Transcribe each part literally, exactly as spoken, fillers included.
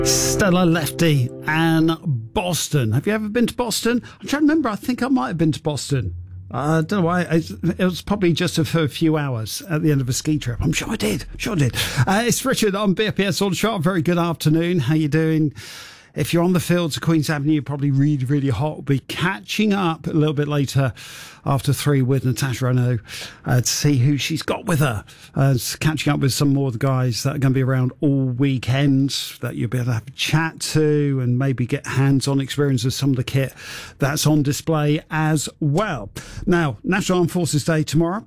Stella Lefty and Boston. Have you ever been to Boston? I'm trying to remember. I think I might have been to Boston. I uh, don't know why. It was probably just for a few hours at the end of a ski trip. I'm sure I did. Sure I did. Uh, it's Richard on B F P S Aldershot. Very good afternoon. How you doing? If you're on the fields of Queen's Avenue, you're probably really, really hot. We'll be catching up a little bit later after three with Natasha Renaud uh, to see who she's got with her. Uh, catching up with some more of the guys that are going to be around all weekend that you'll be able to have a chat to and maybe get hands-on experience of some of the kit that's on display as well. Now, National Armed Forces Day tomorrow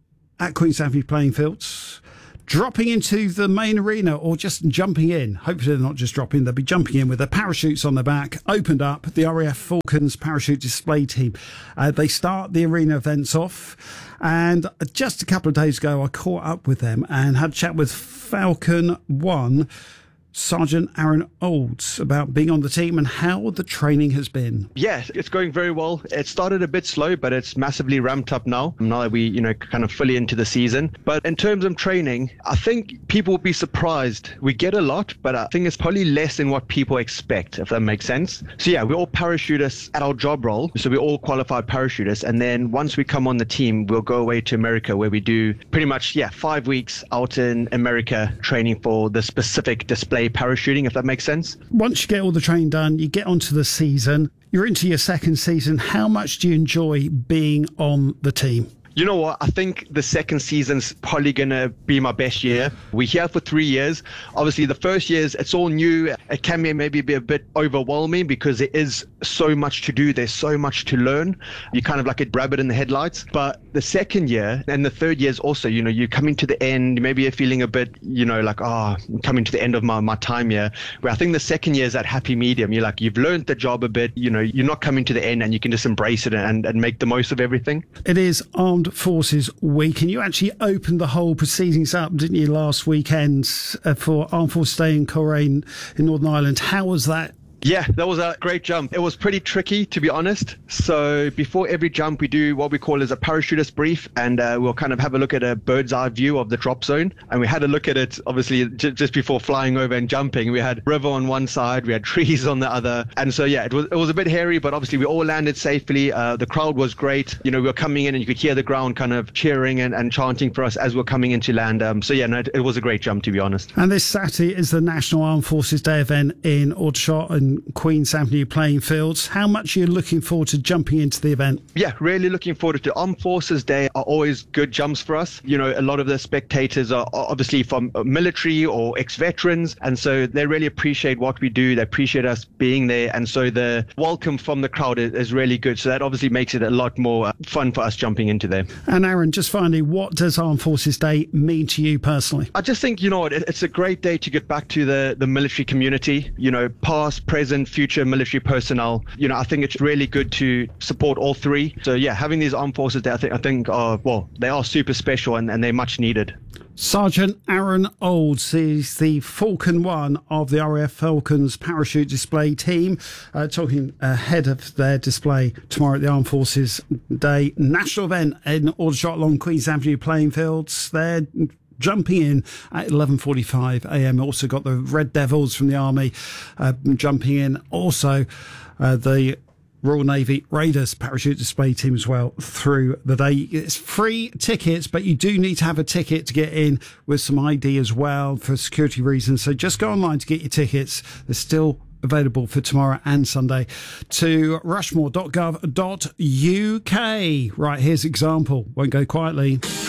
at Queen's Avenue playing fields. Dropping into the main arena or just jumping in. Hopefully they're not just dropping, they'll be jumping in with their parachutes on their back, opened up, the R A F Falcons parachute display team. Uh, they start the arena events off, and just a couple of days ago I caught up with them and had a chat with Falcon one, Sergeant Aaron Olds, about being on the team and how the training has been. Yeah, it's going very well. It started a bit slow, but it's massively ramped up now. Now that we, you know, kind of fully into the season. But in terms of training, I think people will be surprised. We get a lot, but I think it's probably less than what people expect, if that makes sense. So yeah, we're all parachutists at our job role. So we're all qualified parachutists. And then once we come on the team, we'll go away to America where we do pretty much, yeah, five weeks out in America training for the specific display parachuting, if that makes sense. Once you get all the training done, you get onto the season, you're into your second season. How much do you enjoy being on the team? You know what? I think the second season's probably going to be my best year. We're here for three years. Obviously, the first years, it's all new. It can be maybe be a bit overwhelming because there is so much to do. There's so much to learn. You're kind of like a rabbit in the headlights. But the second year and the third years also, you know, you're coming to the end. Maybe you're feeling a bit, you know, like, oh, I'm coming to the end of my, my time here. Where I think the second year is that happy medium. You're like, you've learned the job a bit. You know, you're not coming to the end and you can just embrace it and, and make the most of everything. It is Armed Forces Week, and you actually opened the whole proceedings up, didn't you, last weekend uh, for Armed Forces Day in Coleraine in Northern Ireland. How was that? Yeah, that was a great jump. It was pretty tricky, to be honest. So before every jump, we do what we call as a parachutist brief, and uh, we'll kind of have a look at a bird's eye view of the drop zone. And we had a look at it, obviously, j- just before flying over and jumping. We had river on one side, we had trees on the other. And so, yeah, it was it was a bit hairy, but obviously we all landed safely. Uh, the crowd was great. You know, we were coming in and you could hear the ground kind of cheering and, and chanting for us as we we're coming into land. Um, so, yeah, no, it, it was a great jump, to be honest. And this Saturday is the National Armed Forces Day event in Aldershot and Queen's Avenue playing fields. How much are you looking forward to jumping into the event? Yeah, really looking forward to it. Armed Forces Day are always good jumps for us. You know, a lot of the spectators are obviously from military or ex-veterans, and so they really appreciate what we do. They appreciate us being there, and so the welcome from the crowd is, is really good. So that obviously makes it a lot more fun for us jumping into there. And Aaron, just finally, what does Armed Forces Day mean to you personally? I just think, you know, it, it's a great day to get back to the, the military community, you know, past, present, future military personnel. You know, I think it's really good to support all three. So yeah, having these Armed Forces Day, I think, I think are, well, they are super special and, and they're much needed. Sergeant Aaron Olds is the Falcon one of the R A F Falcons parachute display team, uh, talking ahead of their display tomorrow at the Armed Forces Day national event in Aldershot along Queen's Avenue playing fields. They're jumping in at eleven forty-five a.m. Also got the Red Devils from the Army uh, jumping in. Also uh, the Royal Navy Raiders parachute display team as well through the day. It's free tickets, but you do need to have a ticket to get in with some I D as well for security reasons. So just go online to get your tickets. They're still available for tomorrow and Sunday to rushmore dot gov dot U K. Right, here's an example. Won't go quietly.